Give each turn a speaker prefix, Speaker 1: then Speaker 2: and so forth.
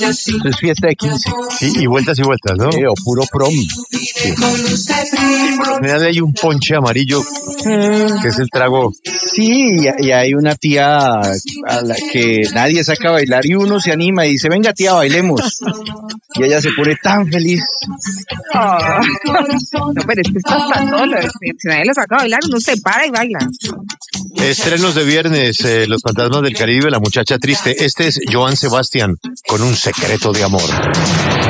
Speaker 1: Eso es fiesta de 15.
Speaker 2: Sí, y vueltas, ¿no?
Speaker 1: O puro prom.
Speaker 2: Sí. Por lo general hay un ponche amarillo, que es el trago.
Speaker 1: Sí, y hay una tía a la que nadie saca a bailar y uno se anima y dice, venga tía, bailemos. Y ella se pone tan feliz.
Speaker 3: No, pero es que estás tan solo. Si nadie lo saca a bailar, uno se para y baila.
Speaker 2: Estrenos de viernes, Los Fantasmas del Caribe, La Muchacha Triste. Este es Joan Sebastián con Un Secreto de Amor.